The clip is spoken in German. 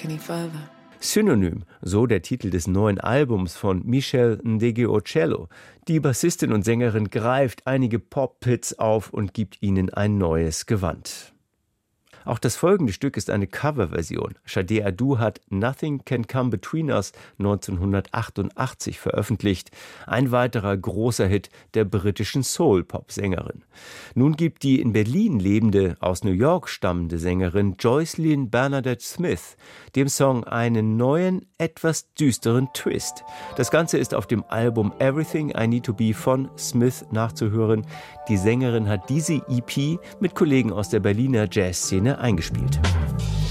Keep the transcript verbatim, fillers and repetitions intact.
any further. Synonym, so der Titel des neuen Albums von Michelle Ndegeocello. Die Bassistin und Sängerin greift einige Pop-Hits auf und gibt ihnen ein neues Gewand. Auch das folgende Stück ist eine Coverversion. Sade Adu hat Nothing Can Come Between Us neunzehnhundertachtundachtzig veröffentlicht. Ein weiterer großer Hit der britischen Soul-Pop-Sängerin. Nun gibt die in Berlin lebende, aus New York stammende Sängerin Joycelyn Bernadette Smith dem Song einen neuen, etwas düsteren Twist. Das Ganze ist auf dem Album Everything I Need to Be von Smith nachzuhören. Die Sängerin hat diese E P mit Kollegen aus der Berliner Jazzszene eingespielt.